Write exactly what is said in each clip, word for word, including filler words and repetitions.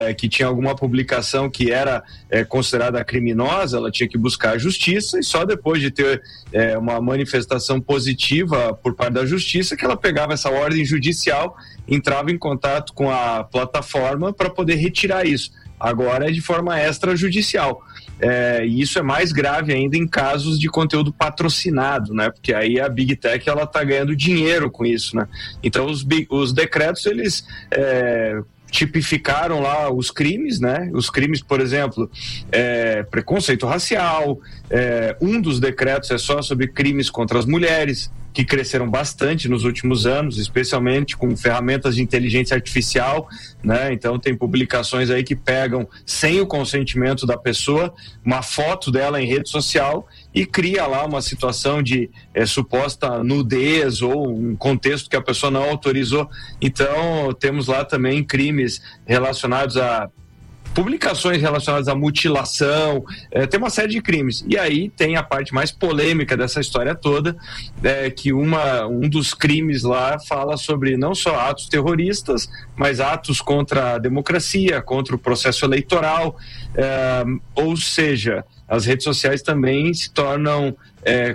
é, que tinha alguma publicação que era é, considerada criminosa, ela tinha que buscar a justiça, e só depois de ter é, uma manifestação positiva por parte da justiça que ela pegava essa ordem judicial, entrava em contato com a plataforma para poder retirar isso. Agora é de forma extrajudicial. É, e isso é mais grave ainda em casos de conteúdo patrocinado, né? Porque aí a Big Tech ela está ganhando dinheiro com isso, né? Então os, os decretos, eles é, tipificaram lá os crimes, né? Os crimes, por exemplo, é, preconceito racial, é, um dos decretos é só sobre crimes contra as mulheres, que cresceram bastante nos últimos anos, especialmente com ferramentas de inteligência artificial, né? Então tem publicações aí que pegam, sem o consentimento da pessoa, uma foto dela em rede social e cria lá uma situação de é, suposta nudez ou um contexto que a pessoa não autorizou. Então temos lá também crimes relacionados a publicações relacionadas à mutilação, é, tem uma série de crimes. E aí tem a parte mais polêmica dessa história toda, é, que uma, um dos crimes lá fala sobre não só atos terroristas, mas atos contra a democracia, contra o processo eleitoral, é, ou seja, as redes sociais também se tornam é,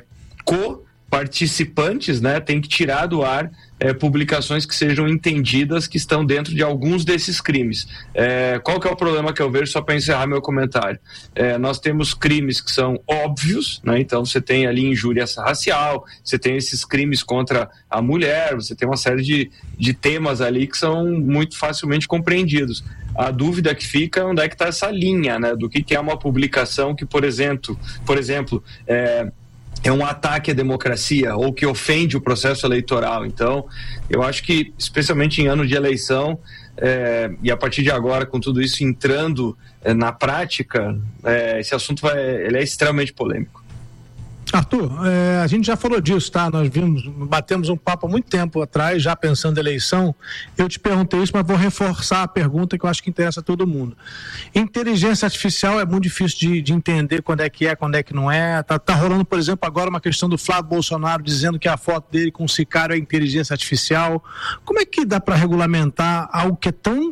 co-participantes, né? Tem que tirar do ar É, publicações que sejam entendidas que estão dentro de alguns desses crimes. É, qual que é o problema que eu vejo, só para encerrar meu comentário? É, nós temos crimes que são óbvios, né? Então você tem ali injúria racial, você tem esses crimes contra a mulher, você tem uma série de, de temas ali que são muito facilmente compreendidos. A dúvida que fica é onde é que está essa linha, né? Do que, que é uma publicação que, por exemplo, por exemplo é, é um ataque à democracia ou que ofende o processo eleitoral. Então, eu acho que, especialmente em ano de eleição, é, e a partir de agora, com tudo isso entrando é, na prática, é, esse assunto vai, ele é extremamente polêmico. Arthur, é, a gente já falou disso, tá? Nós vimos, batemos um papo há muito tempo atrás, já pensando em eleição. Eu te perguntei isso, mas vou reforçar a pergunta que eu acho que interessa a todo mundo. Inteligência artificial é muito difícil de, de entender quando é que é, quando é que não é. Tá, tá rolando, por exemplo, agora uma questão do Flávio Bolsonaro dizendo que a foto dele com o sicário é inteligência artificial. Como é que dá para regulamentar algo que é tão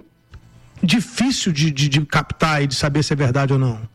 difícil de, de, de captar e de saber se é verdade ou não?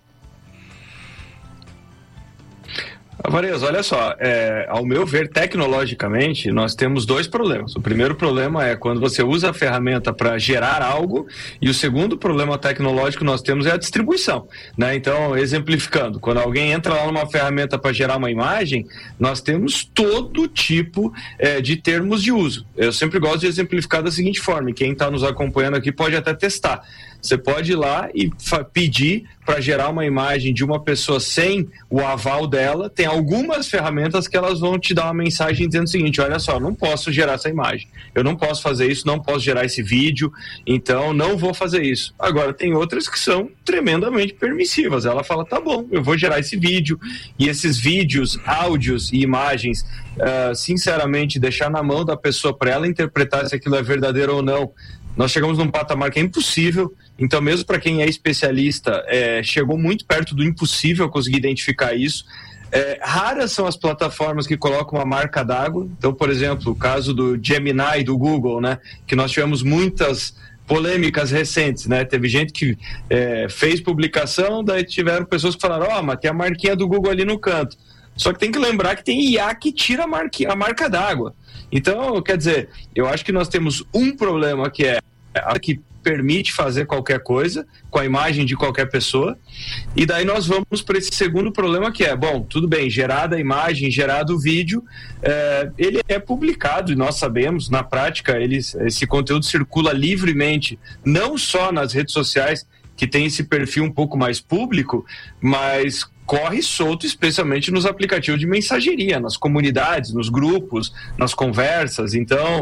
Alvarez, olha só, é, ao meu ver, tecnologicamente, nós temos dois problemas. O primeiro problema é quando você usa a ferramenta para gerar algo, e o segundo problema tecnológico que nós temos é a distribuição, né? Então, exemplificando, quando alguém entra lá numa ferramenta para gerar uma imagem, nós temos todo tipo é, de termos de uso. Eu sempre gosto de exemplificar da seguinte forma, e quem está nos acompanhando aqui pode até testar. Você pode ir lá e pedir para gerar uma imagem de uma pessoa sem o aval dela. Tem algumas ferramentas que elas vão te dar uma mensagem dizendo o seguinte: olha só, não posso gerar essa imagem, eu não posso fazer isso, não posso gerar esse vídeo, então não vou fazer isso. Agora tem outras que são tremendamente permissivas. Ela fala, tá bom, eu vou gerar esse vídeo, e esses vídeos, áudios e imagens, uh, sinceramente, deixar na mão da pessoa para ela interpretar se aquilo é verdadeiro ou não. Nós chegamos num patamar que é impossível, então mesmo para quem é especialista, é, chegou muito perto do impossível conseguir identificar isso. É, raras são as plataformas que colocam uma marca d'água. Então, por exemplo, o caso do Gemini do Google, né, que nós tivemos muitas polêmicas recentes, né? Teve gente que é, fez publicação, daí tiveram pessoas que falaram, ó, oh, mas tem a marquinha do Google ali no canto. Só que tem que lembrar que tem I A que tira a, marque, a marca d'água. Então, quer dizer, eu acho que nós temos um problema que é a que permite fazer qualquer coisa com a imagem de qualquer pessoa, e daí nós vamos para esse segundo problema que é, bom, tudo bem, gerada a imagem, gerado o vídeo, é, ele é publicado e nós sabemos, na prática, ele, esse conteúdo circula livremente, não só nas redes sociais, que tem esse perfil um pouco mais público, mas corre solto, especialmente nos aplicativos de mensageria, nas comunidades, nos grupos, nas conversas. Então,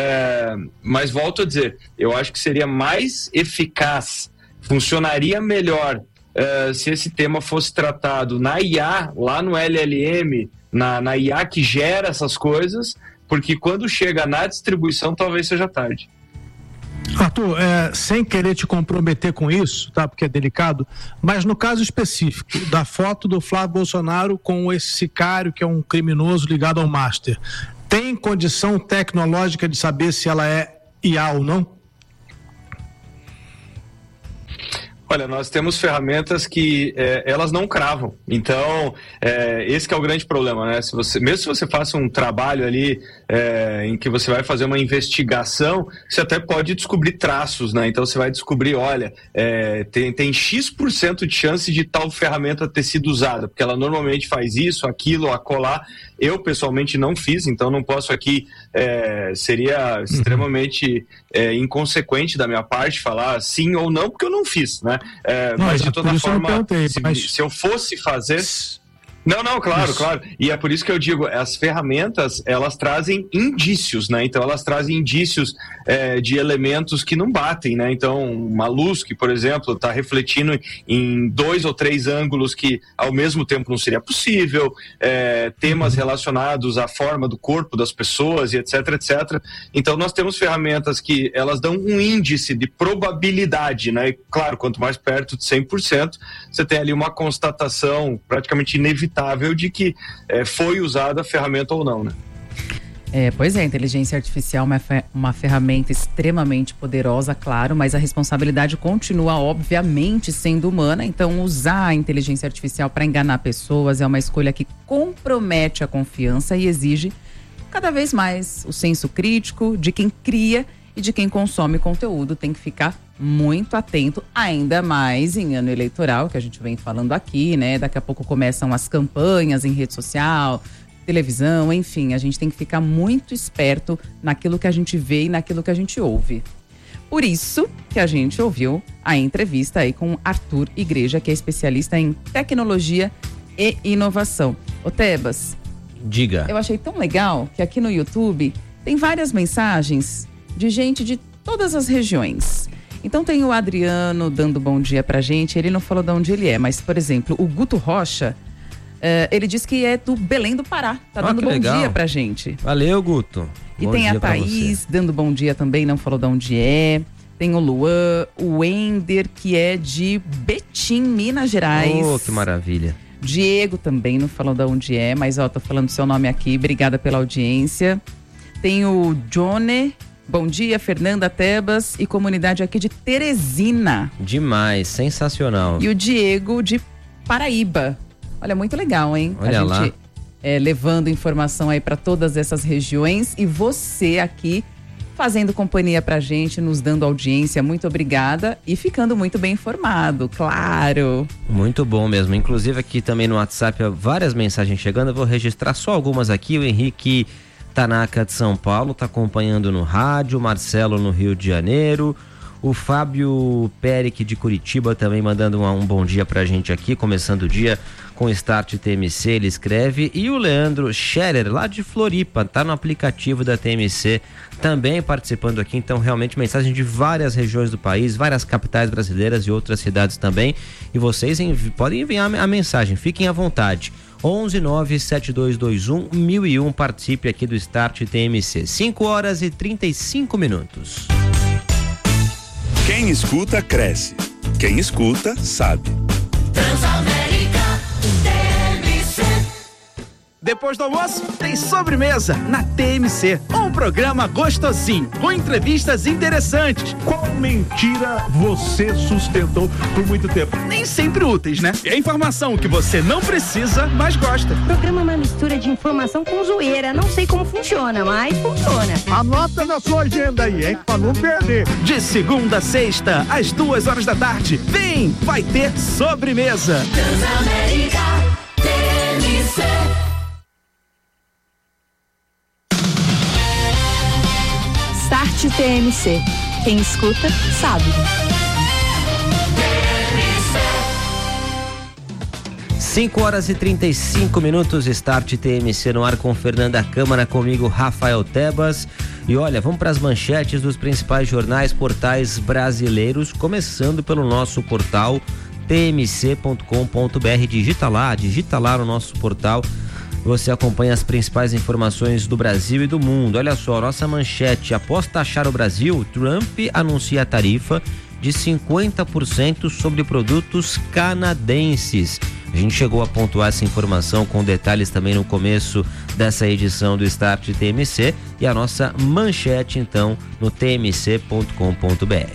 é, mas volto a dizer, eu acho que seria mais eficaz, funcionaria melhor é, se esse tema fosse tratado na I A, lá no L L M, na, na I A que gera essas coisas, porque quando chega na distribuição talvez seja tarde. Arthur, é, sem querer te comprometer com isso, tá? Porque é delicado, mas no caso específico da foto do Flávio Bolsonaro com esse sicário que é um criminoso ligado ao Master, tem condição tecnológica de saber se ela é I A ou não? Olha, nós temos ferramentas que é, elas não cravam. Então, é, esse que é o grande problema, né? Se você, mesmo se você faça um trabalho ali é, em que você vai fazer uma investigação, você até pode descobrir traços, né? Então, você vai descobrir, olha, é, tem, tem X% de chance de tal ferramenta ter sido usada, porque ela normalmente faz isso, aquilo, acolá. Eu, pessoalmente, não fiz, então não posso aqui, é, seria extremamente é, inconsequente da minha parte falar sim ou não, porque eu não fiz, né? É, não, mas de toda forma, perguntei, se, mas... se eu fosse fazer... Não, não, claro, isso. claro. E é por isso que eu digo, as ferramentas, elas trazem indícios, né? Então, elas trazem indícios é, de elementos que não batem, né? Então, uma luz que, por exemplo, está refletindo em dois ou três ângulos que, ao mesmo tempo, não seria possível, é, temas relacionados à forma do corpo das pessoas e etc, etcétera. Então, nós temos ferramentas que, elas dão um índice de probabilidade, né? E, claro, quanto mais perto de cem por cento, você tem ali uma constatação praticamente inevitável de que é, foi usada a ferramenta ou não, né? É, pois é, a inteligência artificial é uma, uma ferramenta extremamente poderosa, claro, mas a responsabilidade continua, obviamente, sendo humana. Então, usar a inteligência artificial para enganar pessoas é uma escolha que compromete a confiança e exige cada vez mais o senso crítico de quem cria e de quem consome conteúdo. Tem que ficar muito atento, ainda mais em ano eleitoral, que a gente vem falando aqui, né? Daqui a pouco começam as campanhas em rede social, televisão, enfim, a gente tem que ficar muito esperto naquilo que a gente vê e naquilo que a gente ouve. Por isso que a gente ouviu a entrevista aí com Arthur Igreja, que é especialista em tecnologia e inovação. Ô Tebas, diga. Eu achei tão legal que aqui no YouTube tem várias mensagens de gente de todas as regiões. Então tem o Adriano dando bom dia pra gente, ele não falou de onde ele é, mas, por exemplo, o Guto Rocha, uh, ele diz que é do Belém do Pará, tá dando ah, bom legal. dia pra gente. Valeu, Guto. E bom tem a Thaís dando bom dia também, não falou de onde é. Tem o Luan, o Ender, que é de Betim, Minas Gerais. Oh, que maravilha. Diego também não falou de onde é, mas ó, tô falando seu nome aqui, obrigada pela audiência. Tem o Johnny... Bom dia, Fernanda, Tebas e comunidade aqui de Teresina. Demais, sensacional. E o Diego de Paraíba. Olha, muito legal, hein? Olha a lá. gente é, levando informação aí para todas essas regiões e você aqui fazendo companhia pra gente, nos dando audiência. Muito obrigada e ficando muito bem informado, claro. Muito bom mesmo. Inclusive aqui também no WhatsApp, várias mensagens chegando. Eu vou registrar só algumas aqui. O Henrique Tanaka de São Paulo está acompanhando no rádio, Marcelo no Rio de Janeiro, o Fábio Peric de Curitiba também mandando um, um bom dia pra gente aqui, começando o dia com Start T M C, ele escreve, e o Leandro Scherer lá de Floripa, tá no aplicativo da T M C também participando aqui, então realmente mensagem de várias regiões do país, várias capitais brasileiras e outras cidades também, e vocês envi- podem enviar a mensagem, fiquem à vontade. onze nove sete dois dois um mil e um, participe aqui do Start T M C. cinco horas e trinta e cinco minutos. Quem escuta, cresce. Quem escuta, sabe. Transamérica T M C. Depois do almoço, tem sobremesa na T M C. Um programa gostosinho, com entrevistas interessantes. Qual mentira você sustentou por muito tempo? Nem sempre úteis, né? É informação que você não precisa, mas gosta. O programa é uma mistura de informação com zoeira. Não sei como funciona, mas funciona. Anota na sua agenda aí, hein? Pra não perder. De segunda a sexta, às duas horas da tarde. Vem, vai ter sobremesa. Transamérica T M C. Start T M C. Quem escuta, sabe. cinco horas e trinta e cinco minutos, Start T M C no ar com Fernanda Câmara, comigo Rafael Tebas. E olha, vamos para as manchetes dos principais jornais, portais brasileiros, começando pelo nosso portal t m c ponto com ponto b r. Digita lá, digita lá no nosso portal. Você acompanha as principais informações do Brasil e do mundo. Olha só, nossa manchete: após taxar o Brasil, Trump anuncia a tarifa de cinquenta por cento sobre produtos canadenses. A gente chegou a pontuar essa informação com detalhes também no começo dessa edição do Start T M C, e a nossa manchete então no t m c ponto com ponto b r.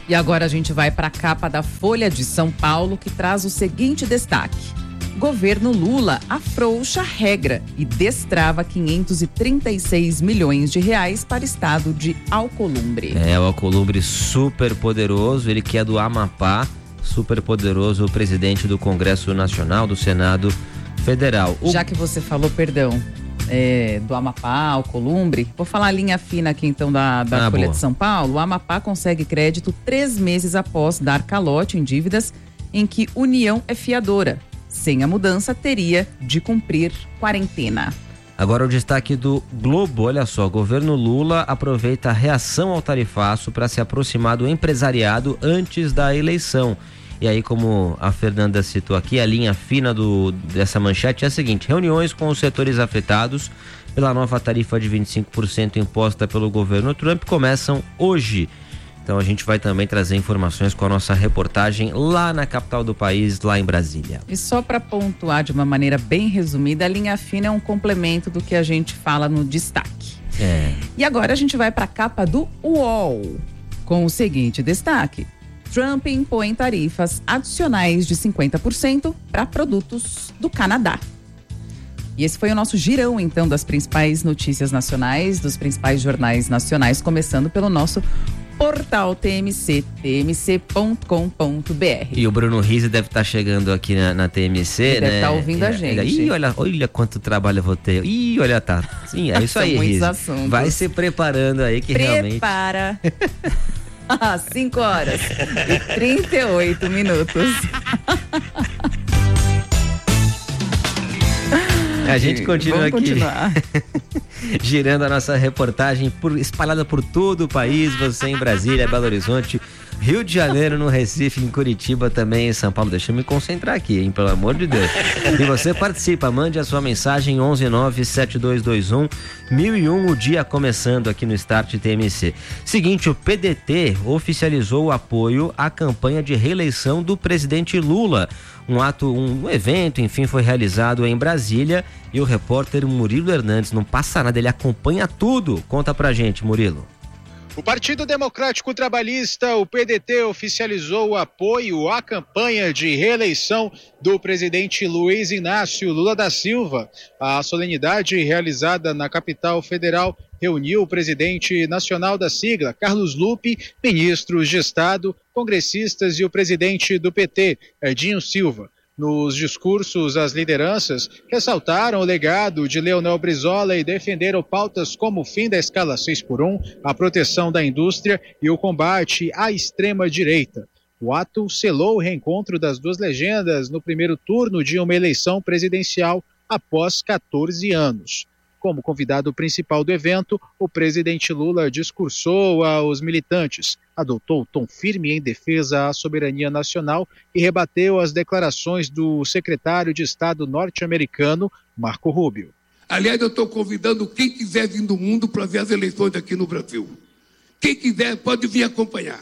E agora a gente vai para a capa da Folha de São Paulo, que traz o seguinte destaque: governo Lula afrouxa a regra e destrava quinhentos e trinta e seis milhões de reais para estado de Alcolumbre. É, o Alcolumbre super poderoso, ele que é do Amapá, super poderoso, o presidente do Congresso Nacional, do Senado Federal. O... Já que você falou, perdão, é, do Amapá, Alcolumbre, vou falar a linha fina aqui então da, da ah, Folha boa. de São Paulo. O Amapá consegue crédito três meses após dar calote em dívidas em que União é fiadora. Sem a mudança, teria de cumprir quarentena. Agora o destaque do Globo, olha só, governo Lula aproveita a reação ao tarifaço para se aproximar do empresariado antes da eleição. E aí, como a Fernanda citou aqui, a linha fina do, dessa manchete é a seguinte: reuniões com os setores afetados pela nova tarifa de vinte e cinco por cento imposta pelo governo Trump começam hoje. Então a gente vai também trazer informações com a nossa reportagem lá na capital do país, lá em Brasília. E só para pontuar de uma maneira bem resumida, a linha fina é um complemento do que a gente fala no destaque. É. E agora a gente vai para a capa do U O L, com o seguinte destaque: Trump impõe tarifas adicionais de cinquenta por cento para produtos do Canadá. E esse foi o nosso girão, então, das principais notícias nacionais, dos principais jornais nacionais, começando pelo nosso portal T M C, t m c ponto com ponto b r. E o Bruno Rizzi deve estar tá chegando aqui na, na T M C, Ele né? Deve estar tá ouvindo é, a gente. Ih, olha, olha quanto trabalho eu vou ter. Ih, olha, tá. Sim, é isso aí, Rizzi. Assuntos. Vai se preparando aí que Prepara. realmente... Prepara. cinco horas e trinta e oito minutos. A gente continua Vamos aqui continuar. girando a nossa reportagem por, espalhada por todo o país, você em Brasília, Belo Horizonte, Rio de Janeiro, no Recife, em Curitiba, também em São Paulo. Deixa eu me concentrar aqui, hein, pelo amor de Deus. E você participa, mande a sua mensagem onze nove sete dois dois um mil e um, o dia começando aqui no Start T M C. Seguinte, o P D T oficializou o apoio à campanha de reeleição do presidente Lula. Um ato, um evento, enfim, foi realizado em Brasília e o repórter Murilo Hernandes não passa nada, ele acompanha tudo. Conta pra gente, Murilo. O Partido Democrático Trabalhista, o P D T, oficializou o apoio à campanha de reeleição do presidente Luiz Inácio Lula da Silva. A solenidade realizada na capital federal reuniu o presidente nacional da sigla, Carlos Lupe, ministros de Estado, congressistas e o presidente do P T, Edinho Silva. Nos discursos, as lideranças ressaltaram o legado de Leonel Brizola e defenderam pautas como o fim da escala seis por um, a proteção da indústria e o combate à extrema-direita. O ato selou o reencontro das duas legendas no primeiro turno de uma eleição presidencial após quatorze anos. Como convidado principal do evento, o presidente Lula discursou aos militantes, adotou tom firme em defesa à soberania nacional e rebateu as declarações do secretário de Estado norte-americano, Marco Rubio. Aliás, eu estou convidando quem quiser vir do mundo para ver as eleições aqui no Brasil. Quem quiser pode vir acompanhar.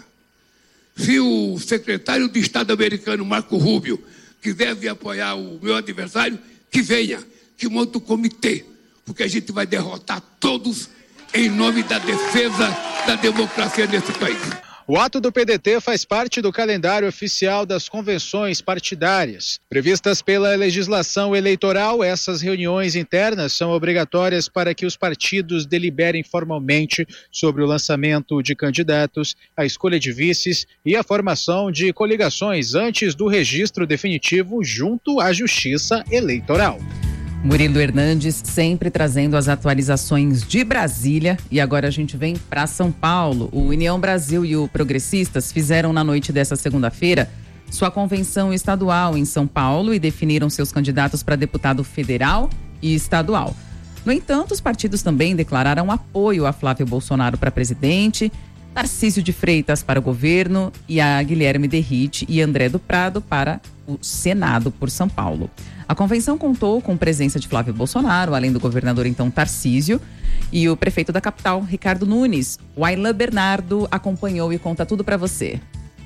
Se o secretário de Estado americano, Marco Rubio, quiser vir apoiar o meu adversário, que venha, que monte o comitê, porque a gente vai derrotar todos em nome da defesa da democracia nesse país. O ato do P D T faz parte do calendário oficial das convenções partidárias. Previstas pela legislação eleitoral, essas reuniões internas são obrigatórias para que os partidos deliberem formalmente sobre o lançamento de candidatos, a escolha de vices e a formação de coligações antes do registro definitivo junto à Justiça Eleitoral. Murilo Hernandes sempre trazendo as atualizações de Brasília. E agora a gente vem para São Paulo. O União Brasil e o Progressistas fizeram na noite dessa segunda-feira sua convenção estadual em São Paulo e definiram seus candidatos para deputado federal e estadual. No entanto, os partidos também declararam apoio a Flávio Bolsonaro para presidente, Tarcísio de Freitas para o governo e a Guilherme Derrite e André do Prado para o Senado por São Paulo. A convenção contou com presença de Flávio Bolsonaro, além do governador então Tarcísio, e o prefeito da capital, Ricardo Nunes. O Aylan Bernardo acompanhou e conta tudo para você.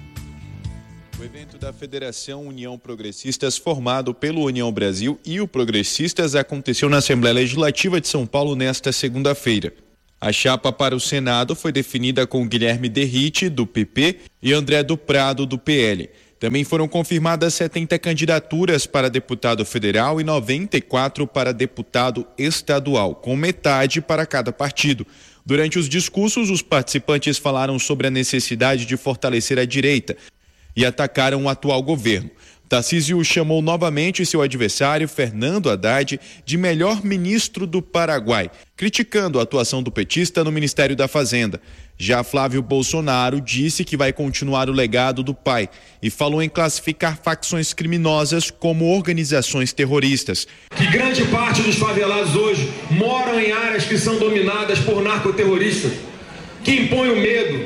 O evento da Federação União Progressistas, formado pelo União Brasil e o Progressistas, aconteceu na Assembleia Legislativa de São Paulo nesta segunda-feira. A chapa para o Senado foi definida com Guilherme Derrite, do P P, e André do Prado, do P L. Também foram confirmadas setenta candidaturas para deputado federal e noventa e quatro para deputado estadual, com metade para cada partido. Durante os discursos, os participantes falaram sobre a necessidade de fortalecer a direita e atacaram o atual governo. Tarcísio chamou novamente seu adversário, Fernando Haddad, de melhor ministro do Paraguai, criticando a atuação do petista no Ministério da Fazenda. Já Flávio Bolsonaro disse que vai continuar o legado do pai e falou em classificar facções criminosas como organizações terroristas. Que grande parte dos favelados hoje moram em áreas que são dominadas por narcoterroristas, que impõem o medo,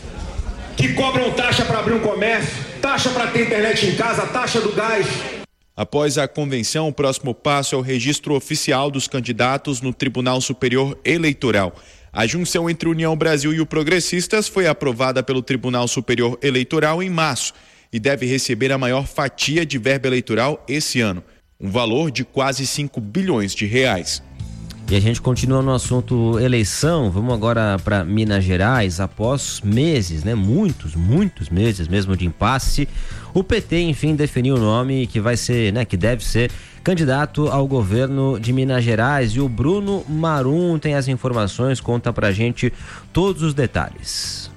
que cobram taxa para abrir um comércio, taxa para ter internet em casa, taxa do gás. Após a convenção, o próximo passo é o registro oficial dos candidatos no Tribunal Superior Eleitoral. A junção entre União Brasil e o Progressistas foi aprovada pelo Tribunal Superior Eleitoral em março e deve receber a maior fatia de verba eleitoral esse ano, um valor de quase cinco bilhões de reais. E a gente continua no assunto eleição. Vamos agora para Minas Gerais. Após meses, né, muitos, muitos meses mesmo de impasse, o P T enfim definiu o nome que vai ser, né, que deve ser candidato ao governo de Minas Gerais. E o Bruno Marum tem as informações, conta pra gente todos os detalhes.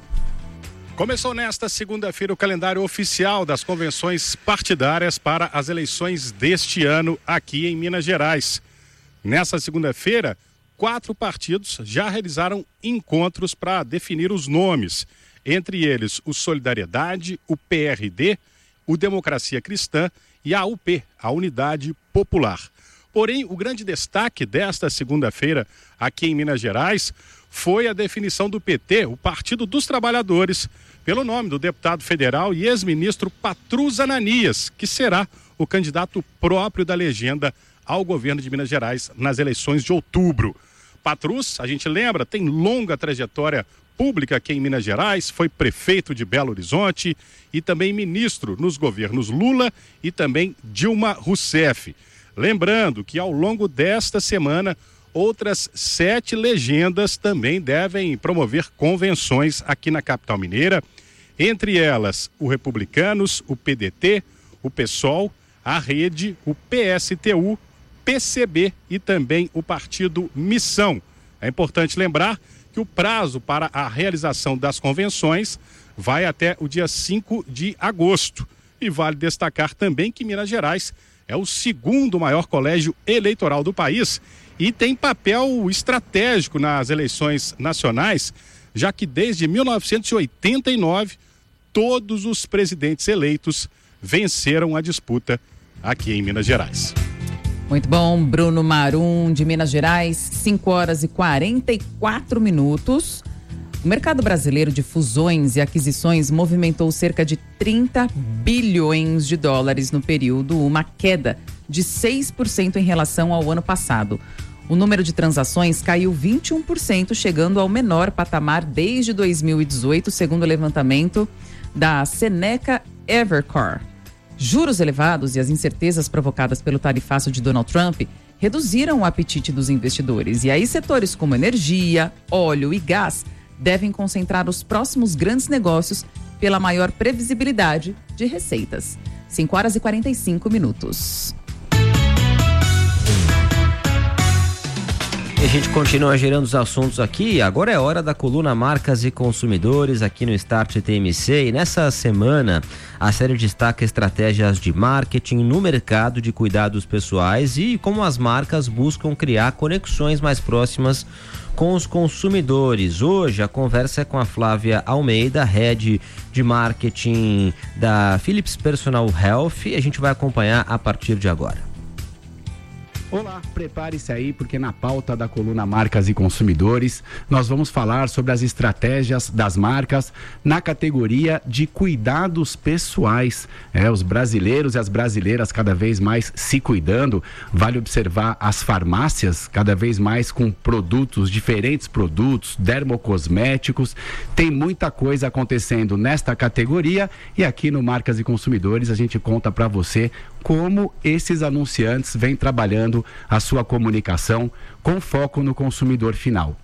Começou nesta segunda-feira o calendário oficial das convenções partidárias para as eleições deste ano aqui em Minas Gerais. Nessa segunda-feira, quatro partidos já realizaram encontros para definir os nomes. Entre eles, o Solidariedade, o P R D, o Democracia Cristã e a U P, a Unidade Popular. Porém, o grande destaque desta segunda-feira aqui em Minas Gerais foi a definição do P T, o Partido dos Trabalhadores, pelo nome do deputado federal e ex-ministro Patrus Ananias, que será o candidato próprio da legenda ao governo de Minas Gerais nas eleições de outubro. Patrus, a gente lembra, tem longa trajetória pública aqui em Minas Gerais, foi prefeito de Belo Horizonte e também ministro nos governos Lula e também Dilma Rousseff. Lembrando que ao longo desta semana, outras sete legendas também devem promover convenções aqui na capital mineira, entre elas o Republicanos, o P D T, o PSOL, a Rede, o P S T U, P C B e também o Partido Missão. É importante lembrar que o prazo para a realização das convenções vai até o dia cinco de agosto. E vale destacar também que Minas Gerais é o segundo maior colégio eleitoral do país e tem papel estratégico nas eleições nacionais, já que desde mil novecentos e oitenta e nove todos os presidentes eleitos venceram a disputa aqui em Minas Gerais. Muito bom, Bruno Marum, de Minas Gerais, cinco horas e quarenta e quatro minutos. O mercado brasileiro de fusões e aquisições movimentou cerca de trinta bilhões de dólares no período, uma queda de seis por cento em relação ao ano passado. O número de transações caiu vinte e um por cento, chegando ao menor patamar desde dois mil e dezoito, segundo o levantamento da Seneca Evercore. Juros elevados e as incertezas provocadas pelo tarifaço de Donald Trump reduziram o apetite dos investidores. E aí setores como energia, óleo e gás devem concentrar os próximos grandes negócios pela maior previsibilidade de receitas. cinco horas e quarenta e cinco minutos. E a gente continua gerando os assuntos aqui. Agora é hora da coluna Marcas e Consumidores aqui no Start T M C. E nessa semana a série destaca estratégias de marketing no mercado de cuidados pessoais e como as marcas buscam criar conexões mais próximas com os consumidores. Hoje a conversa é com a Flávia Almeida, Head de Marketing da Philips Personal Health, e a gente vai acompanhar a partir de agora. Olá, prepare-se aí porque na pauta da coluna Marcas e Consumidores nós vamos falar sobre as estratégias das marcas na categoria de cuidados pessoais. É, os brasileiros e as brasileiras cada vez mais se cuidando. Vale observar as farmácias cada vez mais com produtos, diferentes produtos, dermocosméticos. Tem muita coisa acontecendo nesta categoria e aqui no Marcas e Consumidores a gente conta para você como esses anunciantes vêm trabalhando a sua comunicação com foco no consumidor final.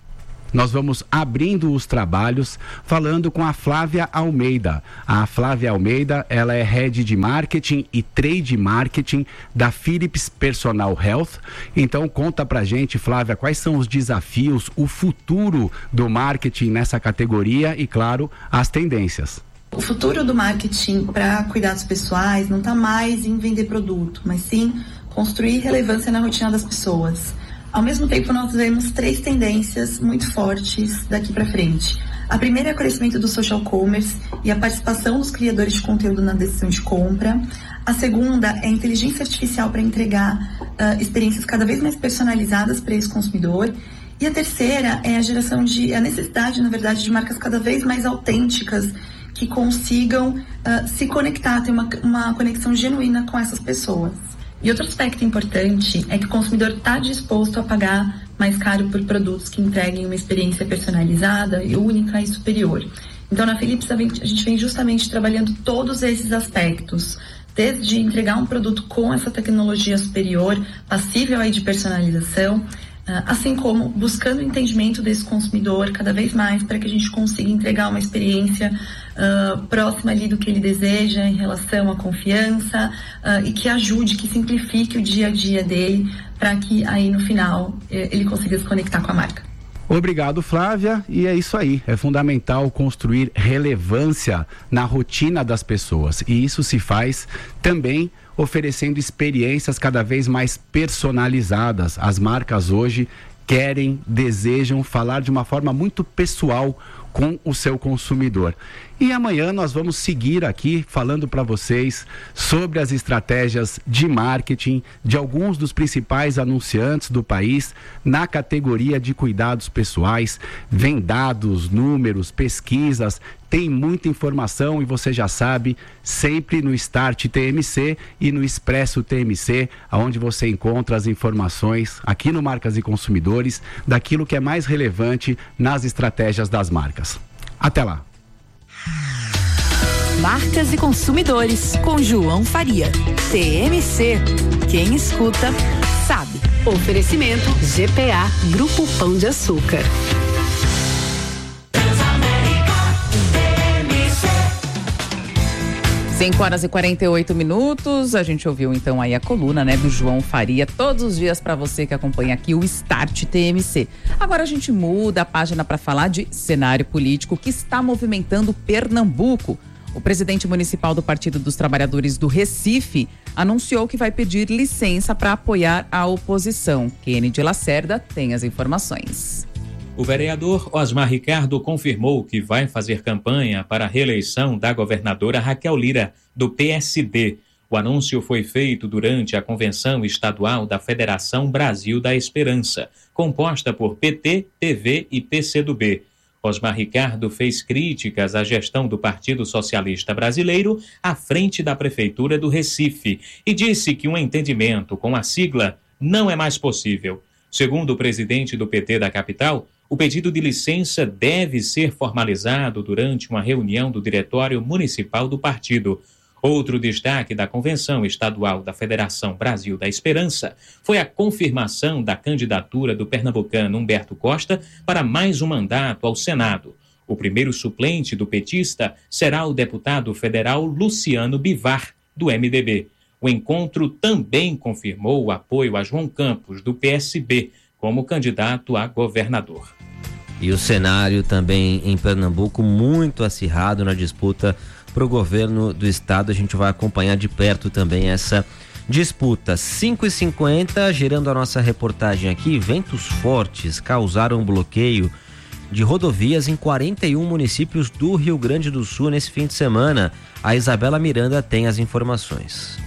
nós vamos abrindo os trabalhos falando com a Flávia Almeida. A Flávia Almeida, ela é Head de Marketing e Trade Marketing da Philips Personal Health. Então conta pra gente, Flávia, quais são os desafios, o futuro do marketing nessa categoria e, claro, as tendências. O futuro do marketing para cuidados pessoais não está mais em vender produto, mas sim construir relevância na rotina das pessoas. Ao mesmo tempo, nós vemos três tendências muito fortes daqui para frente. A primeira é o crescimento do social commerce e a participação dos criadores de conteúdo na decisão de compra. A segunda é a inteligência artificial para entregar uh, experiências cada vez mais personalizadas para esse consumidor. E a terceira é a geração de, a necessidade, na verdade, de marcas cada vez mais autênticas que consigam uh, se conectar, ter uma, uma conexão genuína com essas pessoas. E outro aspecto importante é que o consumidor está disposto a pagar mais caro por produtos que entreguem uma experiência personalizada e única e superior. Então, na Philips, a gente vem justamente trabalhando todos esses aspectos, desde entregar um produto com essa tecnologia superior, passível aí de personalização, assim como buscando o entendimento desse consumidor cada vez mais para que a gente consiga entregar uma experiência uh, próxima ali do que ele deseja em relação à confiança uh, e que ajude, que simplifique o dia a dia dele para que aí no final ele consiga se conectar com a marca. Obrigado, Flávia, e é isso aí, é fundamental construir relevância na rotina das pessoas, e isso se faz também oferecendo experiências cada vez mais personalizadas. As marcas hoje querem, desejam falar de uma forma muito pessoal com o seu consumidor. E amanhã nós vamos seguir aqui falando para vocês sobre as estratégias de marketing de alguns dos principais anunciantes do país na categoria de cuidados pessoais. Vem dados, números, pesquisas, tem muita informação e você já sabe, sempre no Start T M C e no Expresso T M C, onde você encontra as informações aqui no Marcas e Consumidores daquilo que é mais relevante nas estratégias das marcas. Até lá. Marcas e Consumidores, com João Faria. T M C. Quem escuta, sabe. Oferecimento G P A, Grupo Pão de Açúcar. cinco horas e quarenta e oito minutos, a gente ouviu então aí a coluna, né, do João Faria, todos os dias para você que acompanha aqui o Start T M C. Agora a gente muda a página para falar de cenário político que está movimentando Pernambuco. O presidente municipal do Partido dos Trabalhadores do Recife anunciou que vai pedir licença para apoiar a oposição. Kennedy Lacerda tem as informações. O vereador Osmar Ricardo confirmou que vai fazer campanha para a reeleição da governadora Raquel Lira, do P S D. O anúncio foi feito durante a convenção estadual da Federação Brasil da Esperança, composta por P T, P V e P C do B. Osmar Ricardo fez críticas à gestão do Partido Socialista Brasileiro à frente da Prefeitura do Recife e disse que um entendimento com a sigla não é mais possível. Segundo o presidente do P T da capital, o pedido de licença deve ser formalizado durante uma reunião do Diretório Municipal do partido. Outro destaque da Convenção Estadual da Federação Brasil da Esperança foi a confirmação da candidatura do pernambucano Humberto Costa para mais um mandato ao Senado. O primeiro suplente do petista será o deputado federal Luciano Bivar, do M D B. O encontro também confirmou o apoio a João Campos, do P S B, como candidato a governador. E o cenário também em Pernambuco muito acirrado na disputa para o governo do estado. A gente vai acompanhar de perto também essa disputa. cinco e cinquenta, girando a nossa reportagem aqui, ventos fortes causaram bloqueio de rodovias em quarenta e um municípios do Rio Grande do Sul nesse fim de semana. A Isabela Miranda tem as informações.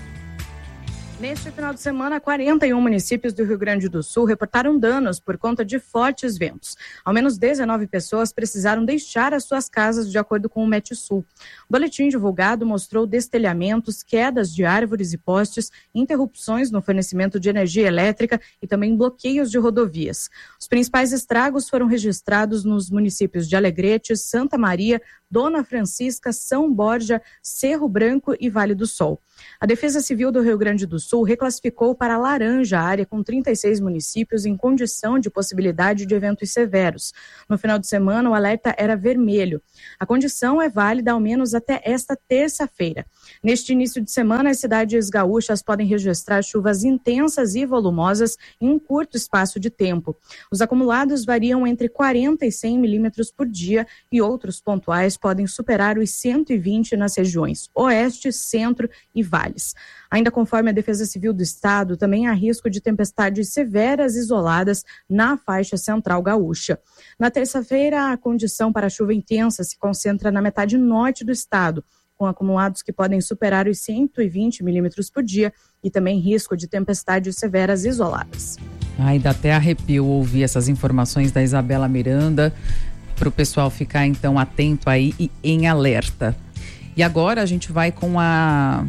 Neste final de semana, quarenta e um municípios do Rio Grande do Sul reportaram danos por conta de fortes ventos. Ao menos dezenove pessoas precisaram deixar as suas casas, de acordo com o Metsul. O boletim divulgado mostrou destelhamentos, quedas de árvores e postes, interrupções no fornecimento de energia elétrica e também bloqueios de rodovias. Os principais estragos foram registrados nos municípios de Alegrete, Santa Maria, Dona Francisca, São Borja, Cerro Branco e Vale do Sol. A Defesa Civil do Rio Grande do Sul reclassificou para laranja a área com trinta e seis municípios em condição de possibilidade de eventos severos. No final de semana, o alerta era vermelho. A condição é válida ao menos até esta terça-feira. Neste início de semana, as cidades gaúchas podem registrar chuvas intensas e volumosas em um curto espaço de tempo. Os acumulados variam entre quarenta e cem milímetros por dia e outros pontuais podem superar os cento e vinte nas regiões oeste, centro e vales. Ainda conforme a Defesa Civil do Estado, também há risco de tempestades severas isoladas na faixa central gaúcha. Na terça-feira, a condição para chuva intensa se concentra na metade norte do estado, com acumulados que podem superar os cento e vinte milímetros por dia e também risco de tempestades severas isoladas. Ai, dá até arrepio ouvir essas informações da Isabela Miranda, para o pessoal ficar então atento aí e em alerta. E agora a gente vai com a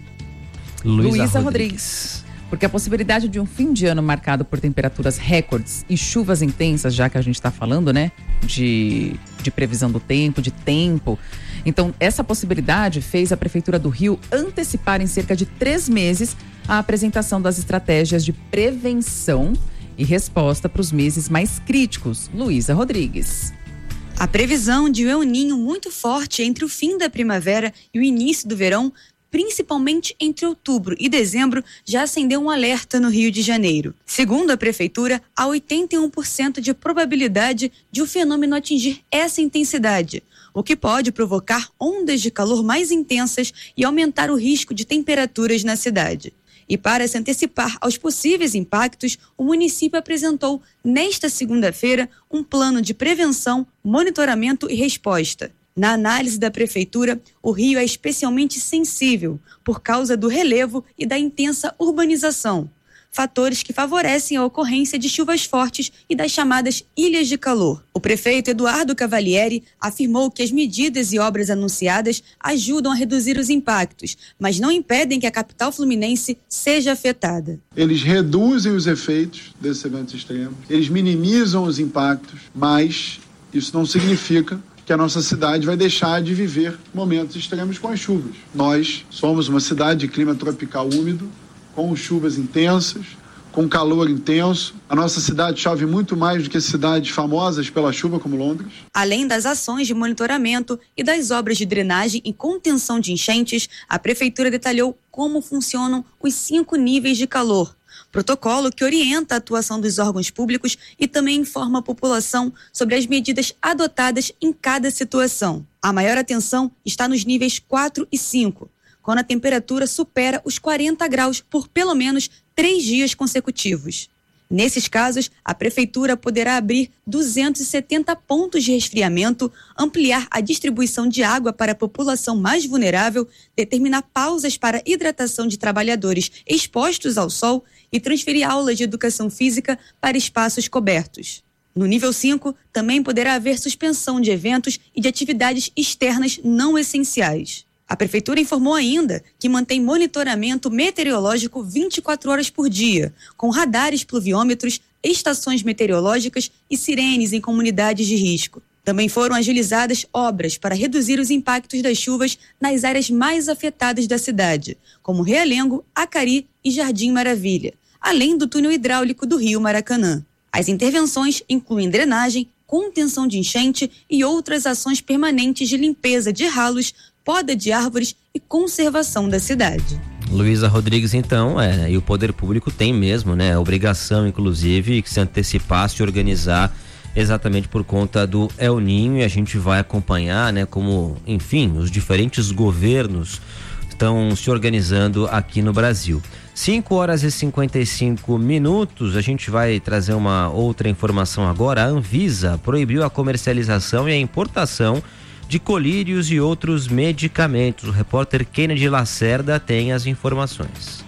Luísa Luísa Rodrigues. Rodrigues. Porque a possibilidade de um fim de ano marcado por temperaturas recordes e chuvas intensas, já que a gente está falando, né, de, de previsão do tempo, de tempo. Então, essa possibilidade fez a Prefeitura do Rio antecipar em cerca de três meses a apresentação das estratégias de prevenção e resposta para os meses mais críticos. Luísa Rodrigues. A previsão de um El Niño muito forte entre o fim da primavera e o início do verão, principalmente entre outubro e dezembro, já acendeu um alerta no Rio de Janeiro. Segundo a Prefeitura, há oitenta e um por cento de probabilidade de o fenômeno atingir essa intensidade, o que pode provocar ondas de calor mais intensas e aumentar o risco de temperaturas na cidade. E para se antecipar aos possíveis impactos, o município apresentou, nesta segunda-feira, um plano de prevenção, monitoramento e resposta. Na análise da Prefeitura, o Rio é especialmente sensível por causa do relevo e da intensa urbanização, fatores que favorecem a ocorrência de chuvas fortes e das chamadas ilhas de calor. O prefeito Eduardo Cavalieri afirmou que as medidas e obras anunciadas ajudam a reduzir os impactos, mas não impedem que a capital fluminense seja afetada. Eles reduzem os efeitos desses eventos extremos, eles minimizam os impactos, mas isso não significa que a nossa cidade vai deixar de viver momentos extremos com as chuvas. Nós somos uma cidade de clima tropical úmido, com chuvas intensas, com calor intenso. A nossa cidade chove muito mais do que cidades famosas pela chuva como Londres. Além das ações de monitoramento e das obras de drenagem e contenção de enchentes, a Prefeitura detalhou como funcionam os cinco níveis de calor, protocolo que orienta a atuação dos órgãos públicos e também informa a população sobre as medidas adotadas em cada situação. A maior atenção está nos níveis quatro e cinco, quando a temperatura supera os quarenta graus por pelo menos três dias consecutivos. Nesses casos, a Prefeitura poderá abrir duzentos e setenta pontos de resfriamento, ampliar a distribuição de água para a população mais vulnerável, determinar pausas para hidratação de trabalhadores expostos ao sol e transferir aulas de educação física para espaços cobertos. No nível cinco, também poderá haver suspensão de eventos e de atividades externas não essenciais. A Prefeitura informou ainda que mantém monitoramento meteorológico vinte e quatro horas por dia, com radares pluviômetros, estações meteorológicas e sirenes em comunidades de risco. Também foram agilizadas obras para reduzir os impactos das chuvas nas áreas mais afetadas da cidade, como Realengo, Acari e Jardim Maravilha, além do túnel hidráulico do Rio Maracanã. As intervenções incluem drenagem, contenção de enchente e outras ações permanentes de limpeza de ralos, poda de árvores e conservação da cidade. Luísa Rodrigues, então, é, e o poder público tem mesmo, né, a obrigação, inclusive, que se antecipar, se organizar exatamente por conta do El Niño, e a gente vai acompanhar, né, como, enfim, os diferentes governos estão se organizando aqui no Brasil. cinco horas e cinquenta e cinco minutos, a gente vai trazer uma outra informação agora. A Anvisa proibiu a comercialização e a importação de colírios e outros medicamentos. O repórter Kennedy Lacerda tem as informações.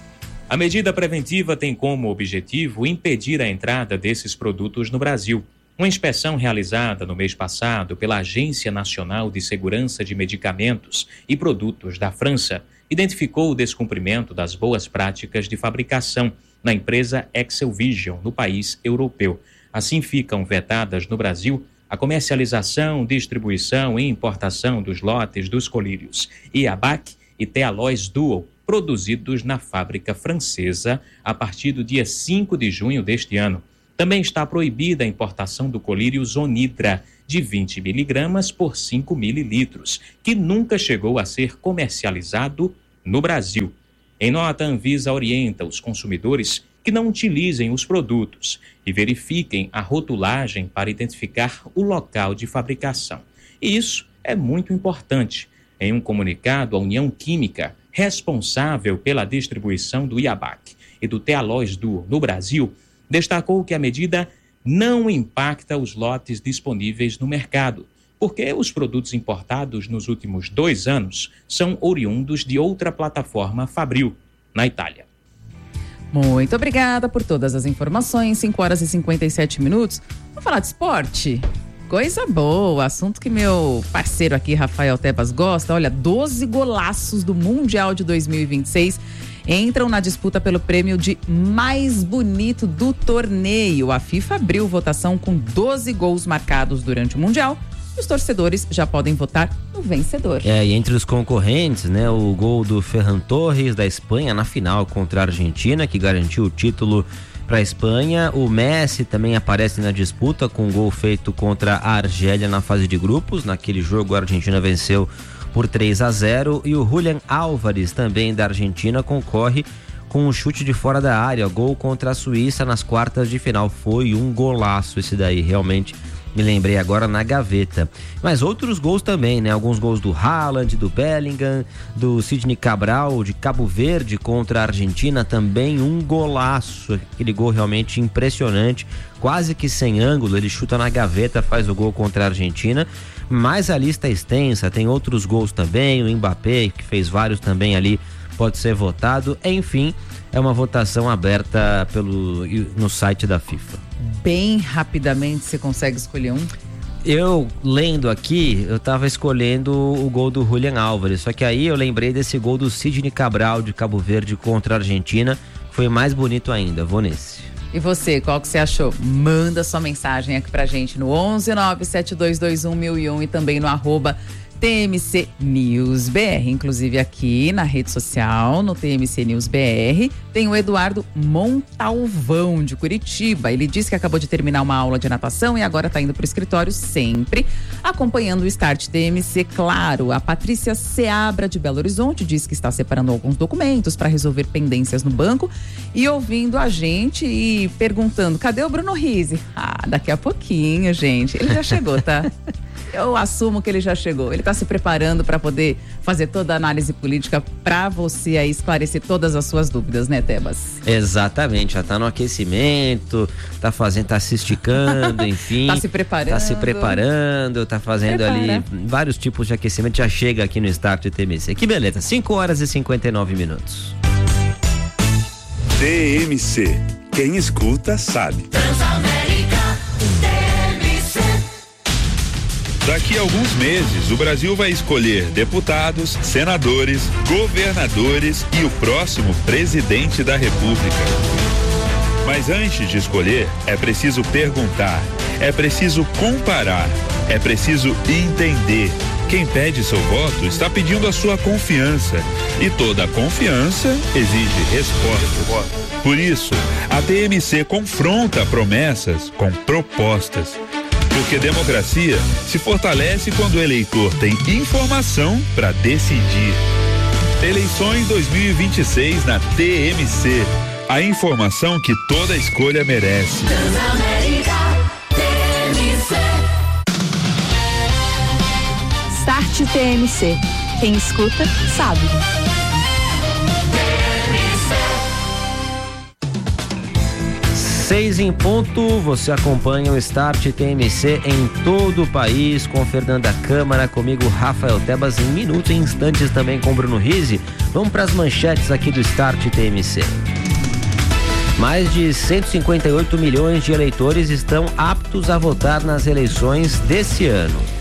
A medida preventiva tem como objetivo impedir a entrada desses produtos no Brasil. Uma inspeção realizada no mês passado pela Agência Nacional de Segurança de Medicamentos e Produtos da França identificou o descumprimento das boas práticas de fabricação na empresa Excelvision, no país europeu. Assim, ficam vetadas no Brasil a comercialização, distribuição e importação dos lotes dos colírios Iabak e Tealois Duo, produzidos na fábrica francesa a partir do dia cinco de junho deste ano. Também está proibida a importação do colírio Zonidra, de vinte miligramas por cinco mililitros, que nunca chegou a ser comercializado no Brasil. Em nota, a Anvisa orienta os consumidores que não utilizem os produtos e verifiquem a rotulagem para identificar o local de fabricação. E isso é muito importante. Em um comunicado, a União Química, responsável pela distribuição do Iabac e do Tealoz Duo no Brasil, destacou que a medida não impacta os lotes disponíveis no mercado, porque os produtos importados nos últimos dois anos são oriundos de outra plataforma fabril, na Itália. Muito obrigada por todas as informações. cinco horas e cinquenta e sete minutos. Vamos falar de esporte? Coisa boa, assunto que meu parceiro aqui, Rafael Tebas, gosta. Olha, doze golaços do Mundial de dois mil e vinte e seis entram na disputa pelo prêmio de mais bonito do torneio. A FIFA abriu votação com doze gols marcados durante o Mundial. Os torcedores já podem votar no vencedor. É, e entre os concorrentes, né, o gol do Ferran Torres da Espanha na final contra a Argentina, que garantiu o título para a Espanha. O Messi também aparece na disputa com um gol feito contra a Argélia na fase de grupos. Naquele jogo a Argentina venceu por três a zero e o Julián Álvares, também da Argentina, concorre com um chute de fora da área, gol contra a Suíça nas quartas de final. Foi um golaço esse daí, realmente. Me lembrei agora na gaveta. Mas outros gols também, né? Alguns gols do Haaland, do Bellingham, do Sidney Cabral, de Cabo Verde contra a Argentina, também um golaço. Aquele gol realmente impressionante, quase que sem ângulo, ele chuta na gaveta, faz o gol contra a Argentina. Mas a lista é extensa, tem outros gols também, o Mbappé, que fez vários também ali, pode ser votado. Enfim, é uma votação aberta pelo, no site da FIFA. Bem rapidamente você consegue escolher um? Eu, lendo aqui, eu tava escolhendo o gol do Julián Álvares, só que aí eu lembrei desse gol do Sidney Cabral de Cabo Verde contra a Argentina, foi mais bonito ainda, vou nesse. E você, qual que você achou? Manda sua mensagem aqui pra gente no onze nove sete dois dois um mil e um e também no arroba T M C News B R. Inclusive aqui na rede social, no T M C News B R, tem o Eduardo Montalvão, de Curitiba. Ele disse que acabou de terminar uma aula de natação e agora está indo para o escritório sempre, acompanhando o Start T M C, claro. A Patrícia Seabra, de Belo Horizonte, disse que está separando alguns documentos para resolver pendências no banco e ouvindo a gente e perguntando, cadê o Bruno Rizzi? Ah, daqui a pouquinho, gente. Ele já chegou, tá? Eu assumo que ele já chegou. Ele está se preparando para poder fazer toda a análise política para você aí esclarecer todas as suas dúvidas, né, Tebas? Exatamente, já tá no aquecimento, tá fazendo, tá se esticando, enfim. Tá se preparando. Tá se preparando, tá fazendo Prepara. ali vários tipos de aquecimento, já chega aqui no Start T M C. Que beleza, cinco horas e cinquenta e nove minutos. T M C, quem escuta sabe. Daqui a alguns meses, o Brasil vai escolher deputados, senadores, governadores e o próximo presidente da República. Mas antes de escolher, é preciso perguntar, é preciso comparar, é preciso entender. Quem pede seu voto está pedindo a sua confiança. E toda confiança exige respostas. Por isso, a T M C confronta promessas com propostas. Porque democracia se fortalece quando o eleitor tem informação para decidir. Eleições dois mil e vinte e seis na T M C. A informação que toda escolha merece. Start T M C. Quem escuta, sabe. Seis em ponto, você acompanha o Start T M C em todo o país com Fernanda Câmara, comigo Rafael Tebas, em minutos, em instantes também com Bruno Rizzi. Vamos para as manchetes aqui do Start T M C. Mais de cento e cinquenta e oito milhões de eleitores estão aptos a votar nas eleições desse ano.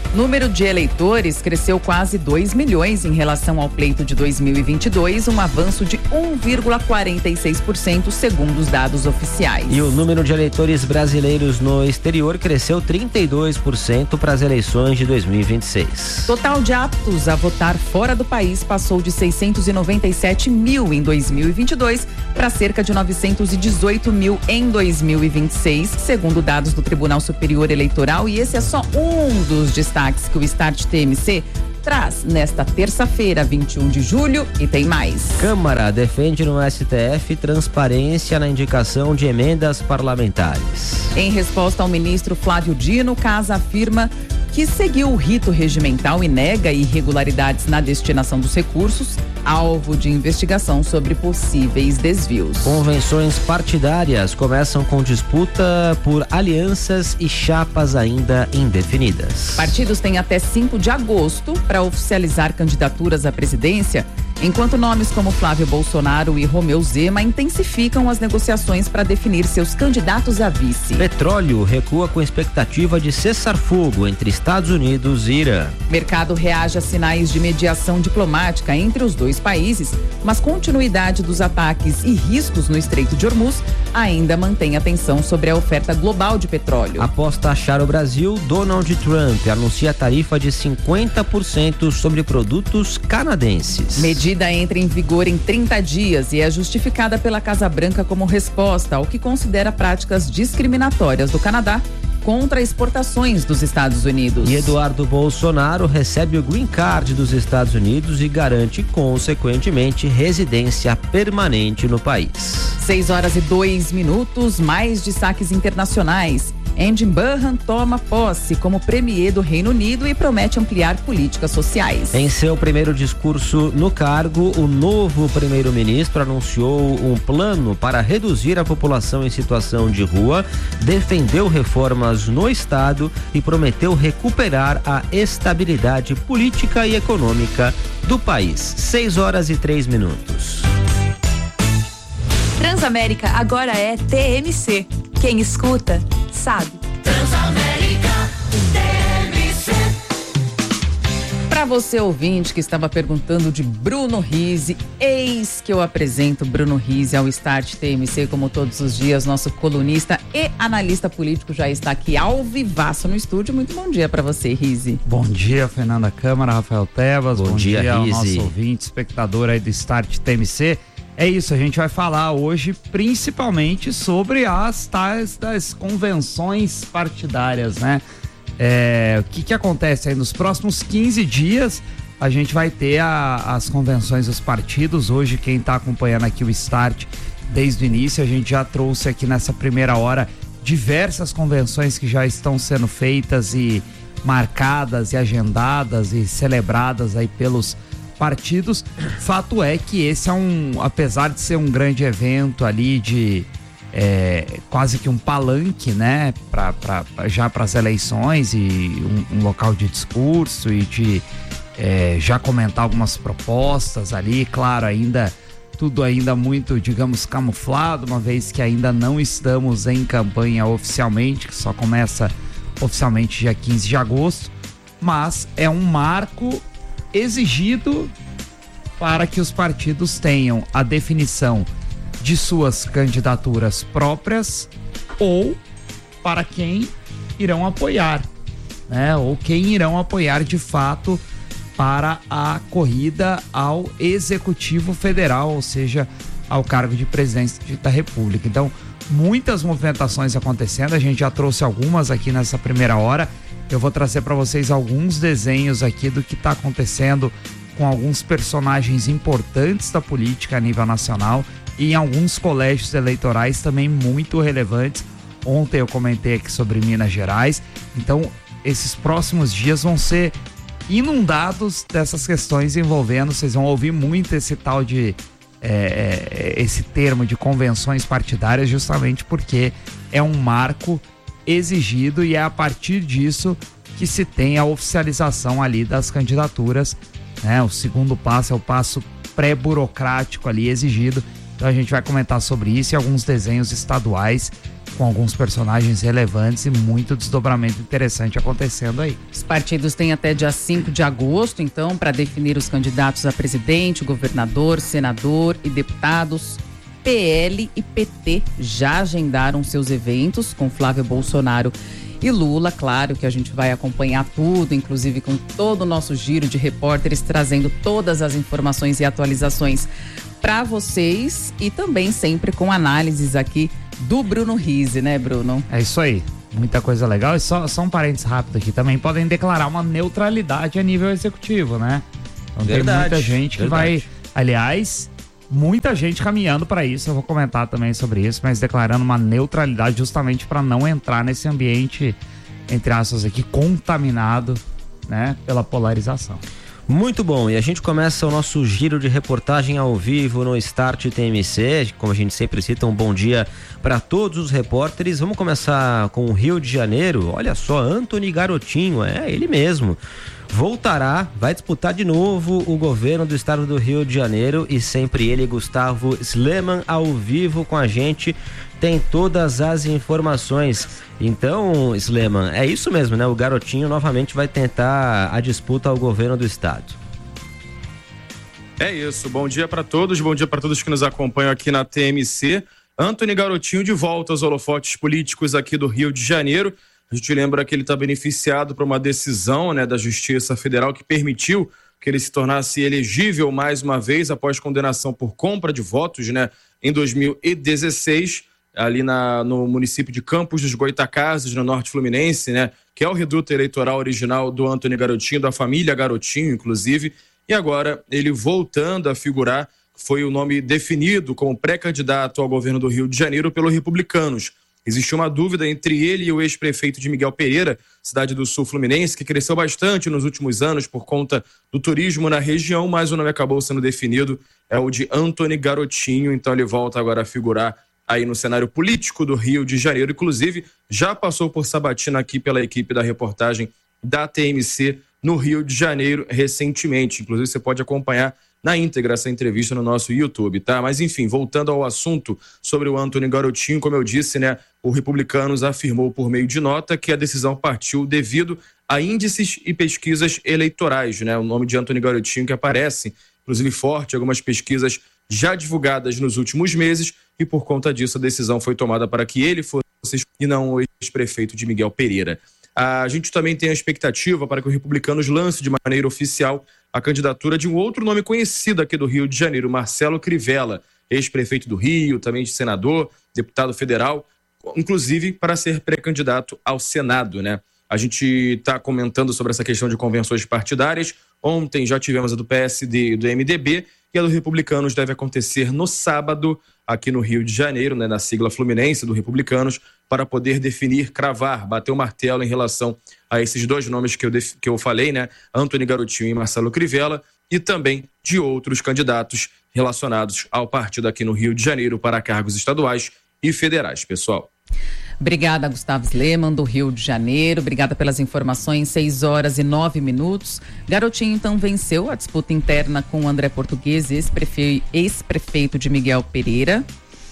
Número de eleitores cresceu quase dois milhões em relação ao pleito de dois mil e vinte e dois, um avanço de um vírgula quarenta e seis por cento segundo os dados oficiais. E o número de eleitores brasileiros no exterior cresceu trinta e dois por cento para as eleições de dois mil e vinte e seis. Total de aptos a votar fora do país passou de seiscentos e noventa e sete mil em dois mil e vinte e dois para cerca de novecentos e dezoito mil em dois mil e vinte e seis, segundo dados do Tribunal Superior Eleitoral, e esse é só um dos destaques que o Start T M C traz nesta terça-feira, vinte e um de julho, e tem mais. Câmara defende no S T F transparência na indicação de emendas parlamentares. Em resposta ao ministro Flávio Dino, Casa afirma que seguiu o rito regimental e nega irregularidades na destinação dos recursos, alvo de investigação sobre possíveis desvios. Convenções partidárias começam com disputa por alianças e chapas ainda indefinidas. Partidos têm até cinco de agosto para oficializar candidaturas à presidência, enquanto nomes como Flávio Bolsonaro e Romeu Zema intensificam as negociações para definir seus candidatos a vice. Petróleo recua com expectativa de cessar-fogo entre Estados Unidos e Irã. Mercado reage a sinais de mediação diplomática entre os dois países, mas continuidade dos ataques e riscos no Estreito de Hormuz ainda mantém atenção sobre a oferta global de petróleo. Após taxar o Brasil, Donald Trump anuncia tarifa de cinquenta por cento sobre produtos canadenses. Medida A medida entra em vigor em trinta dias e é justificada pela Casa Branca como resposta ao que considera práticas discriminatórias do Canadá contra exportações dos Estados Unidos. E Eduardo Bolsonaro recebe o Green Card dos Estados Unidos e garante, consequentemente, residência permanente no país. seis horas e dois minutos, mais destaques internacionais. Andy Burnham toma posse como premier do Reino Unido e promete ampliar políticas sociais. Em seu primeiro discurso no cargo, o novo primeiro-ministro anunciou um plano para reduzir a população em situação de rua, defendeu reformas no Estado e prometeu recuperar a estabilidade política e econômica do país. seis horas e três minutos. Transamérica agora é T M C. Quem escuta, sabe. Transamérica T M C. Para você ouvinte que estava perguntando de Bruno Rizzi, eis que eu apresento Bruno Rizzi ao Start T M C, como todos os dias, nosso colunista e analista político já está aqui ao vivaço no estúdio. Muito bom dia para você, Rizzi. Bom dia, Fernanda Câmara, Rafael Tebas. Bom, bom dia, dia ao Rizzi. nosso ouvinte, espectador aí do Start T M C. É isso, a gente vai falar hoje principalmente sobre as tais das convenções partidárias, né? É, o que que acontece aí nos próximos quinze dias? A gente vai ter a, as convenções dos partidos. Hoje, quem está acompanhando aqui o Start desde o início, a gente já trouxe aqui nessa primeira hora diversas convenções que já estão sendo feitas e marcadas e agendadas e celebradas aí pelos partidos. Fato é que esse é um, apesar de ser um grande evento ali de é, quase que um palanque, né, pra, pra, já para as eleições e um, um local de discurso e de é, já comentar algumas propostas ali, claro, ainda tudo ainda muito, digamos, camuflado, uma vez que ainda não estamos em campanha oficialmente, que só começa oficialmente dia quinze de agosto, mas é um marco exigido para que os partidos tenham a definição de suas candidaturas próprias ou para quem irão apoiar, né? Ou quem irão apoiar de fato para a corrida ao Executivo Federal, ou seja, ao cargo de presidente da República. Então, muitas movimentações acontecendo, a gente já trouxe algumas aqui nessa primeira hora. Eu vou trazer para vocês alguns desenhos aqui do que está acontecendo com alguns personagens importantes da política a nível nacional e em alguns colégios eleitorais também muito relevantes. Ontem eu comentei aqui sobre Minas Gerais. Então, esses próximos dias vão ser inundados dessas questões envolvendo, vocês vão ouvir muito esse tal de, é, esse termo de convenções partidárias, justamente porque é um marco exigido e é a partir disso que se tem a oficialização ali das candidaturas, né? O segundo passo é o passo pré-burocrático ali exigido. Então a gente vai comentar sobre isso e alguns desenhos estaduais com alguns personagens relevantes e muito desdobramento interessante acontecendo aí. Os partidos têm até dia cinco de agosto, então, para definir os candidatos a presidente, governador, senador e deputados. P L e P T já agendaram seus eventos com Flávio Bolsonaro e Lula. Claro que a gente vai acompanhar tudo, inclusive com todo o nosso giro de repórteres, trazendo todas as informações e atualizações para vocês e também sempre com análises aqui do Bruno Rizzi, né, Bruno? É isso aí, muita coisa legal. E só, só um parênteses rápido aqui, também podem declarar uma neutralidade a nível executivo, né? Então Verdade, tem muita gente que verdade. vai, aliás, muita gente caminhando para isso, eu vou comentar também sobre isso, mas declarando uma neutralidade justamente para não entrar nesse ambiente, entre aspas aqui, contaminado, né, pela polarização. Muito bom, e a gente começa o nosso giro de reportagem ao vivo no Start T M C, como a gente sempre cita, um bom dia para todos os repórteres. Vamos começar com o Rio de Janeiro. Olha só, Antony Garotinho, é ele mesmo, voltará, vai disputar de novo o governo do estado do Rio de Janeiro, e sempre ele, Gustavo Sleman, ao vivo com a gente, tem todas as informações. Então, Sleman, é isso mesmo, né? O Garotinho novamente vai tentar a disputa ao governo do estado. É isso, bom dia para todos, bom dia para todos que nos acompanham aqui na T M C. Antony Garotinho de volta aos holofotes políticos aqui do Rio de Janeiro. A gente lembra que ele está beneficiado por uma decisão, né, da Justiça Federal que permitiu que ele se tornasse elegível mais uma vez após condenação por compra de votos, né, em dois mil e dezesseis, ali na, no município de Campos dos Goytacazes, no norte fluminense, né, que é o reduto eleitoral original do Antony Garotinho, da família Garotinho, inclusive, e agora ele voltando a figurar, foi o nome definido como pré-candidato ao governo do Rio de Janeiro pelos republicanos. Existiu uma dúvida entre ele e o ex-prefeito de Miguel Pereira, cidade do sul fluminense, que cresceu bastante nos últimos anos por conta do turismo na região, mas o nome acabou sendo definido, é o de Antony Garotinho, então ele volta agora a figurar aí no cenário político do Rio de Janeiro. Inclusive, já passou por sabatina aqui pela equipe da reportagem da T M C no Rio de Janeiro recentemente. Inclusive, você pode acompanhar na íntegra essa entrevista no nosso YouTube, tá? Mas enfim, voltando ao assunto sobre o Antony Garotinho, como eu disse, né, o Republicanos afirmou por meio de nota que a decisão partiu devido a índices e pesquisas eleitorais, né? O nome de Antony Garotinho que aparece, inclusive forte, algumas pesquisas já divulgadas nos últimos meses, e por conta disso a decisão foi tomada para que ele fosse e não o ex-prefeito de Miguel Pereira. A gente também tem a expectativa para que o Republicanos lance de maneira oficial a candidatura de um outro nome conhecido aqui do Rio de Janeiro, Marcelo Crivella, ex-prefeito do Rio, também de senador, deputado federal, inclusive para ser pré-candidato ao Senado, né? A gente está comentando sobre essa questão de convenções partidárias. Ontem já tivemos a do P S D e do M D B, e a do Republicanos deve acontecer no sábado, aqui no Rio de Janeiro, né, na sigla fluminense do Republicanos, para poder definir, cravar, bater o martelo em relação a esses dois nomes que eu, def- que eu falei, né, Antony Garotinho e Marcelo Crivella, e também de outros candidatos relacionados ao partido aqui no Rio de Janeiro para cargos estaduais e federais, pessoal. Obrigada, Gustavo Sleman, do Rio de Janeiro. Obrigada pelas informações. seis horas e nove minutos. Garotinho, então, venceu a disputa interna com o André Português, ex-prefe... ex-prefeito de Miguel Pereira.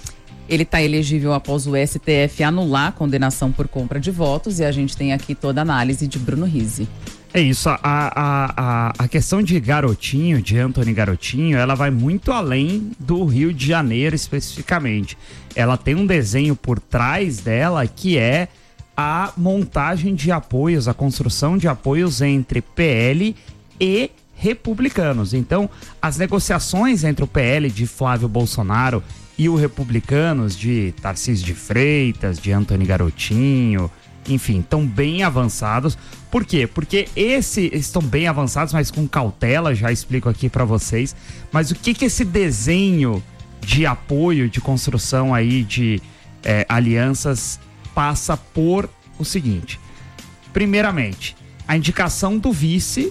Ele está elegível após o S T F anular a condenação por compra de votos, e a gente tem aqui toda a análise de Bruno Rizzi. É isso, a, a, a, a questão de Garotinho, de Antony Garotinho, ela vai muito além do Rio de Janeiro especificamente. Ela tem um desenho por trás dela que é a montagem de apoios, a construção de apoios entre P L e Republicanos. Então, as negociações entre o P L de Flávio Bolsonaro e o Republicanos de Tarcísio de Freitas, de Antony Garotinho, enfim, estão bem avançados. Por quê? Porque esses estão bem avançados, mas com cautela, já explico aqui para vocês. Mas o que que esse desenho de apoio, de construção aí de é, alianças passa por o seguinte. Primeiramente, a indicação do vice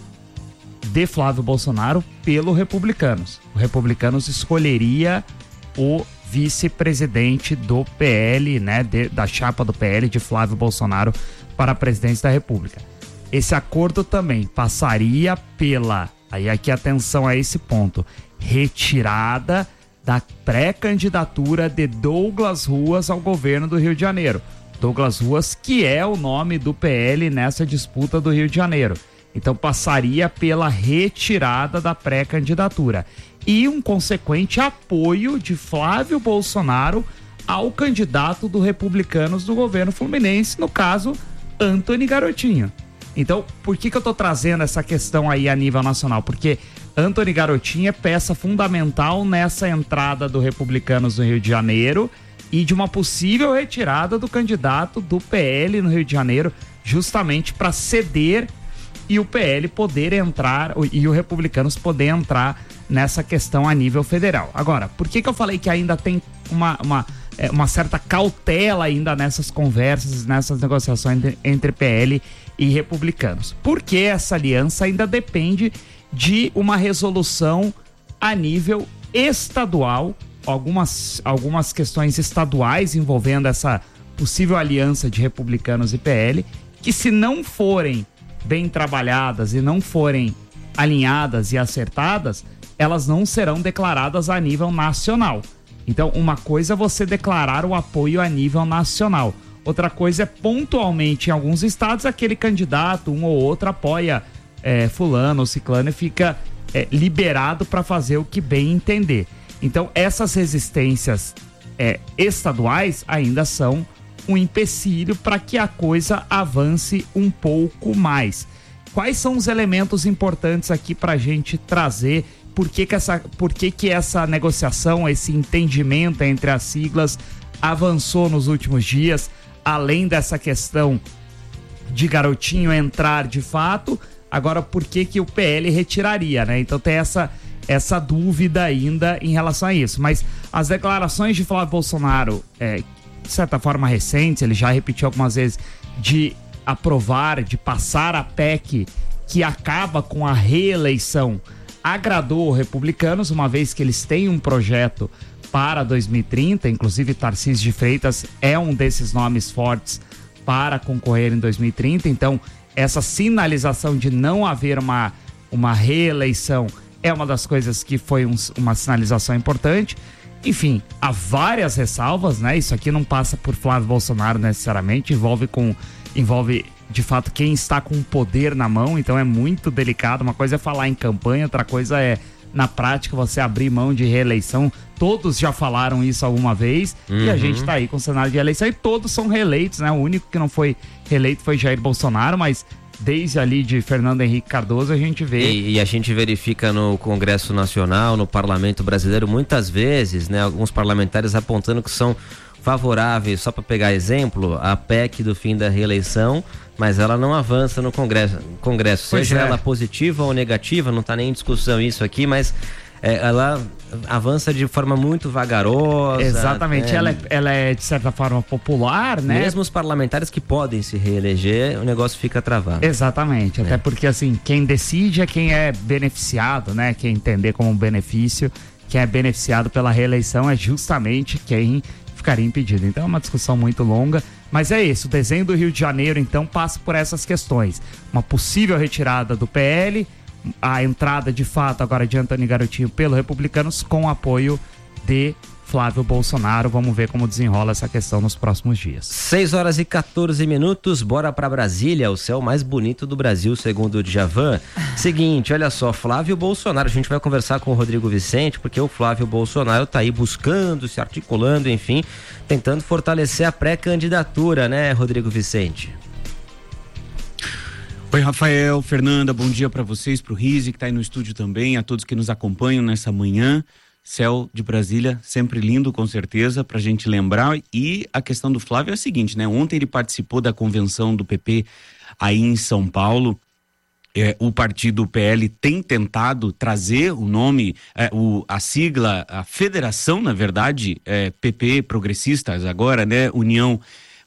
de Flávio Bolsonaro pelo Republicanos. O Republicanos escolheria o vice-presidente do P L, né, de, da chapa do P L de Flávio Bolsonaro para a presidência da República. Esse acordo também passaria pela, aí aqui atenção a esse ponto, retirada da pré-candidatura de Douglas Ruas ao governo do Rio de Janeiro. Douglas Ruas, que é o nome do P L nessa disputa do Rio de Janeiro. Então passaria pela retirada da pré-candidatura e um consequente apoio de Flávio Bolsonaro ao candidato do Republicanos do governo fluminense, no caso, Antony Garotinho. Então, por que que eu tô trazendo essa questão aí a nível nacional? Porque Antony Garotinho é peça fundamental nessa entrada do Republicanos no Rio de Janeiro e de uma possível retirada do candidato do P L no Rio de Janeiro, justamente para ceder e o P L poder entrar, e o Republicanos poder entrar nessa questão a nível federal. Agora, por que que eu falei que ainda tem uma, uma, uma certa cautela ainda nessas conversas, nessas negociações entre, entre P L e Republicanos? Porque essa aliança ainda depende de uma resolução a nível estadual, algumas, algumas questões estaduais envolvendo essa possível aliança de Republicanos e P L, que se não forem bem trabalhadas e não forem alinhadas e acertadas, elas não serão declaradas a nível nacional. Então, uma coisa é você declarar o apoio a nível nacional. Outra coisa é pontualmente em alguns estados aquele candidato, um ou outro, apoia é, fulano ou ciclano e fica é, liberado para fazer o que bem entender. Então, essas resistências é, estaduais ainda são um empecilho para que a coisa avance um pouco mais. Quais são os elementos importantes aqui para a gente trazer? Por que que essa, por que que essa negociação, esse entendimento entre as siglas avançou nos últimos dias, além dessa questão de Garotinho entrar de fato? Agora, por que que o P L retiraria, né? Então tem essa, essa dúvida ainda em relação a isso. Mas as declarações de Flávio Bolsonaro, é, de certa forma recentes, ele já repetiu algumas vezes, de aprovar, de passar a P E C que acaba com a reeleição, agradou os republicanos, uma vez que eles têm um projeto para dois mil e trinta, inclusive Tarcísio de Freitas é um desses nomes fortes para concorrer em dois mil e trinta, então essa sinalização de não haver uma, uma reeleição é uma das coisas que foi um, uma sinalização importante. Enfim, há várias ressalvas, né? Isso aqui não passa por Flávio Bolsonaro necessariamente, envolve com envolve de fato quem está com o poder na mão, então é muito delicado. Uma coisa é falar em campanha, outra coisa é na prática você abrir mão de reeleição. Todos já falaram isso alguma vez, uhum. E a gente tá aí com o cenário de eleição e todos são reeleitos, né? O único que não foi reeleito foi Jair Bolsonaro, mas desde ali de Fernando Henrique Cardoso a gente vê... E, e a gente verifica no Congresso Nacional, no Parlamento Brasileiro, muitas vezes, né, alguns parlamentares apontando que são favoráveis, só para pegar exemplo, a P E C do fim da reeleição, mas ela não avança no Congresso, Congresso seja é. ela positiva ou negativa, não está nem em discussão isso aqui, mas é, ela avança de forma muito vagarosa. Exatamente, é, ela, é, ela é de certa forma popular, né? Mesmo os parlamentares que podem se reeleger, o negócio fica travado. Exatamente, é. Até porque assim, quem decide é quem é beneficiado, né? Quem entender como um benefício, quem é beneficiado pela reeleição é justamente quem ficaria impedido. Então é uma discussão muito longa, mas é isso, o desenho do Rio de Janeiro então passa por essas questões, uma possível retirada do P L, a entrada de fato agora de Antony Garotinho pelo Republicanos com apoio de Flávio Bolsonaro. Vamos ver como desenrola essa questão nos próximos dias. seis horas e quatorze minutos, bora pra Brasília, o céu mais bonito do Brasil, segundo o Djavan. Seguinte, olha só, Flávio Bolsonaro, a gente vai conversar com o Rodrigo Vicente, porque o Flávio Bolsonaro tá aí buscando, se articulando, enfim, tentando fortalecer a pré-candidatura, né, Rodrigo Vicente? Oi, Rafael, Fernanda, bom dia para vocês, pro Rizzi, que tá aí no estúdio também, a todos que nos acompanham nessa manhã. Céu de Brasília, sempre lindo, com certeza, pra gente lembrar. E a questão do Flávio é a seguinte, né? Ontem ele participou da convenção do P P aí em São Paulo. É, o partido P L tem tentado trazer o nome, é, o, a sigla, a federação, na verdade, é, P P Progressistas agora, né? União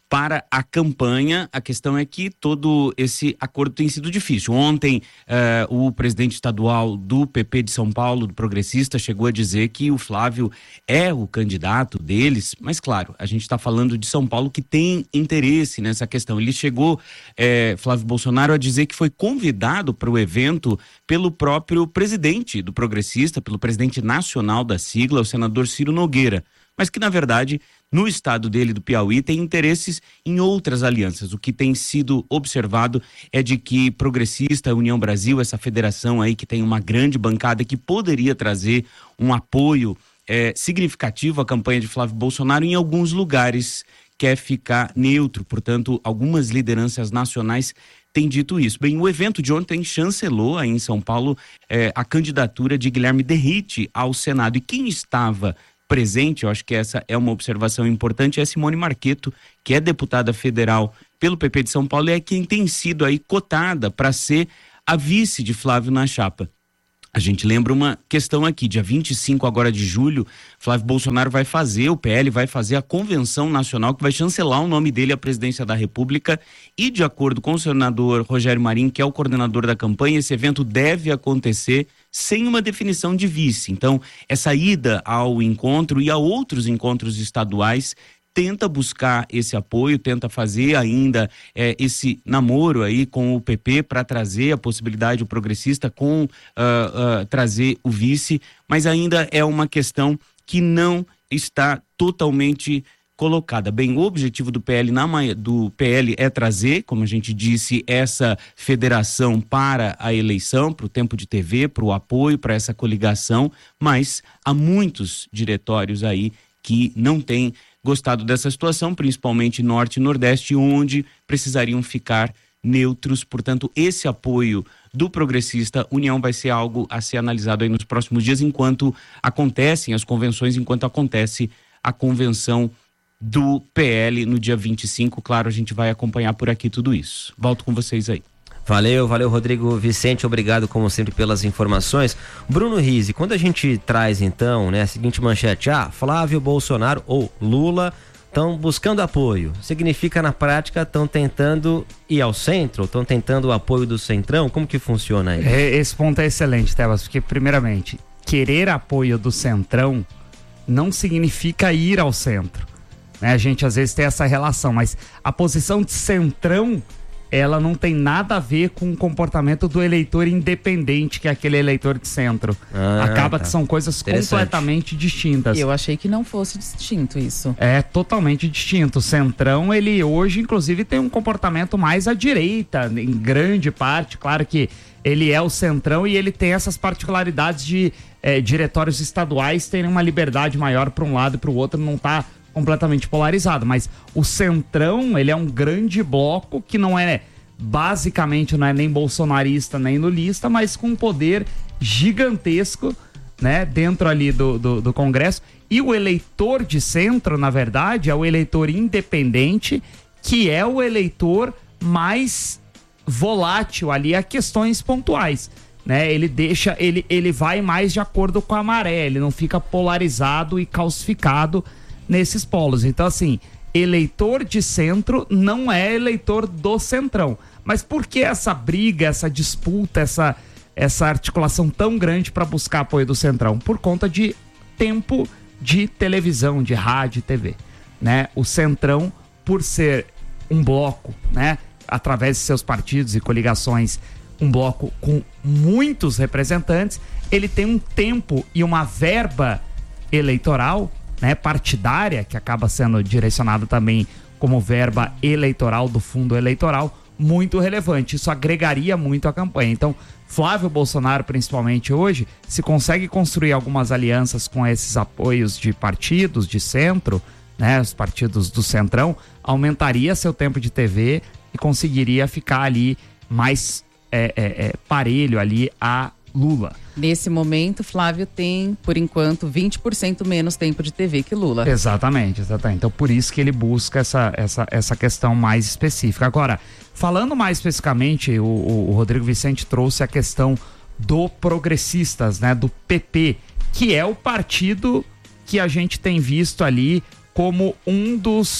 para a campanha. A questão é que todo esse acordo tem sido difícil. Ontem, eh, o presidente estadual do P P de São Paulo, do Progressista, chegou a dizer que o Flávio é o candidato deles, mas claro, a gente está falando de São Paulo que tem interesse nessa questão. Ele chegou, eh, Flávio Bolsonaro, a dizer que foi convidado para o evento pelo próprio presidente do Progressista, pelo presidente nacional da sigla, o senador Ciro Nogueira, mas que na verdade no estado dele, do Piauí, tem interesses em outras alianças. O que tem sido observado é de que Progressista, União Brasil, essa federação aí que tem uma grande bancada que poderia trazer um apoio é, significativo à campanha de Flávio Bolsonaro, em alguns lugares quer ficar neutro. Portanto, algumas lideranças nacionais têm dito isso. Bem, o evento de ontem chancelou aí em São Paulo é, a candidatura de Guilherme Derrite ao Senado. E quem estava presente, eu acho que essa é uma observação importante, é Simone Marqueto, que é deputada federal pelo P P de São Paulo e é quem tem sido aí cotada para ser a vice de Flávio na chapa. A gente lembra uma questão aqui, dia vinte e cinco agora de julho, Flávio Bolsonaro vai fazer, o P L vai fazer a convenção nacional que vai chancelar o nome dele à presidência da República e, de acordo com o senador Rogério Marinho, que é o coordenador da campanha, esse evento deve acontecer sem uma definição de vice. Então, essa ida ao encontro e a outros encontros estaduais tenta buscar esse apoio, tenta fazer ainda é, esse namoro aí com o P P para trazer a possibilidade, o Progressista com uh, uh, trazer o vice, mas ainda é uma questão que não está totalmente colocada. Bem, o objetivo do P L, na, do P L é trazer, como a gente disse, essa federação para a eleição, para o tempo de T V, para o apoio, para essa coligação, mas há muitos diretórios aí que não têm gostado dessa situação, principalmente Norte e Nordeste, onde precisariam ficar neutros. Portanto, esse apoio do Progressista União vai ser algo a ser analisado aí nos próximos dias, enquanto acontecem as convenções, enquanto acontece a convenção do P L no dia vinte e cinco. Claro, a gente vai acompanhar por aqui tudo isso. Volto com vocês aí. Valeu, valeu Rodrigo Vicente, obrigado como sempre pelas informações. Bruno Rizzi, quando a gente traz então, né, a seguinte manchete, ah, Flávio Bolsonaro ou Lula estão buscando apoio, significa na prática estão tentando ir ao centro, estão tentando o apoio do Centrão, como que funciona aí? Esse ponto é excelente, Tebas, porque primeiramente, querer apoio do Centrão não significa ir ao centro, né? A gente às vezes tem essa relação, mas a posição de Centrão, ela não tem nada a ver com o comportamento do eleitor independente, que é aquele eleitor de centro. Ah, Acaba tá. que são coisas completamente distintas. Eu achei que não fosse distinto isso. É totalmente distinto. O Centrão, ele hoje, inclusive, tem um comportamento mais à direita, em grande parte. Claro que ele é o Centrão e ele tem essas particularidades de é, diretórios estaduais terem uma liberdade maior para um lado e para o outro, não tá completamente polarizado, mas o Centrão, ele é um grande bloco que não é, basicamente, não é nem bolsonarista nem lulista, mas com um poder gigantesco, né, dentro ali do, do, do Congresso. E o eleitor de centro, na verdade, é o eleitor independente, que é o eleitor mais volátil ali a questões pontuais, né? Ele deixa, ele, ele vai mais de acordo com a maré, ele não fica polarizado e calcificado nesses polos. Então, assim, eleitor de centro não é eleitor do Centrão. Mas por que essa briga, essa disputa, essa, essa articulação tão grande para buscar apoio do Centrão? Por conta de tempo de televisão, de rádio e T V, né? O Centrão, por ser um bloco, né, através de seus partidos e coligações, um bloco com muitos representantes, ele tem um tempo e uma verba eleitoral, né, partidária, que acaba sendo direcionada também como verba eleitoral do fundo eleitoral, muito relevante. Isso agregaria muito à campanha. Então, Flávio Bolsonaro, principalmente hoje, se consegue construir algumas alianças com esses apoios de partidos de centro, né, os partidos do Centrão, aumentaria seu tempo de T V e conseguiria ficar ali mais é, é, é, parelho ali a Lula. Nesse momento, Flávio tem, por enquanto, vinte por cento menos tempo de T V que Lula. Exatamente, exatamente. Então, por isso que ele busca essa, essa, essa questão mais específica. Agora, falando mais especificamente, o, o Rodrigo Vicente trouxe a questão do Progressistas, né, do P P, que é o partido que a gente tem visto ali como um dos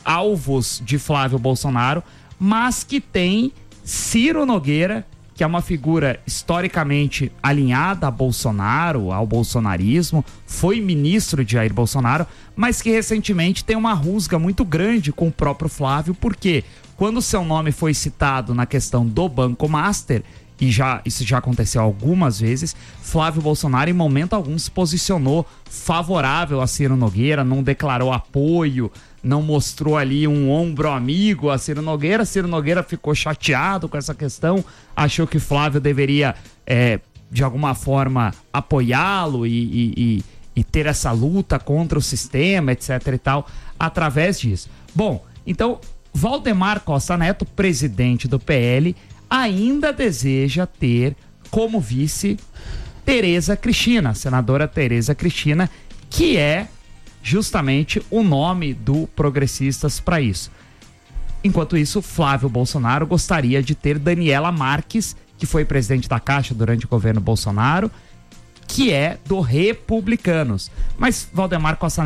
alvos de Flávio Bolsonaro, mas que tem Ciro Nogueira, que é uma figura historicamente alinhada a Bolsonaro, ao bolsonarismo, foi ministro de Jair Bolsonaro, mas que recentemente tem uma rusga muito grande com o próprio Flávio, porque quando seu nome foi citado na questão do Banco Master, e já, isso já aconteceu algumas vezes, Flávio Bolsonaro em momento algum se posicionou favorável a Ciro Nogueira, não declarou apoio, não mostrou ali um ombro amigo a Ciro Nogueira. Ciro Nogueira ficou chateado com essa questão, achou que Flávio deveria, é, de alguma forma, apoiá-lo e, e, e, e ter essa luta contra o sistema, etc e tal, através disso. Bom, então, Valdemar Costa Neto, presidente do P L, ainda deseja ter como vice Tereza Cristina, senadora Tereza Cristina, que é justamente o nome do Progressistas para isso. Enquanto isso, Flávio Bolsonaro gostaria de ter Daniela Marques, que foi presidente da Caixa durante o governo Bolsonaro, que é do Republicanos. Mas Valdemar Costa